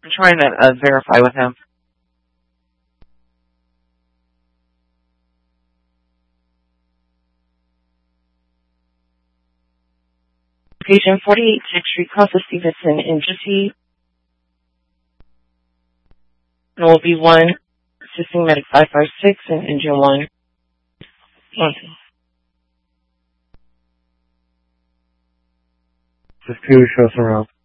I'm trying to verify with him. Patient 48 6th Street, cross of Stevenson in Jesse. It will be 1, assisting medic 556 and engine 1. Just 2 shows around.